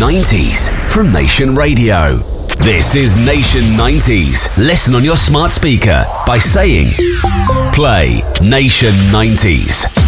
90s from Nation Radio. This is Nation 90s. Listen on your smart speaker by saying, play Nation 90s.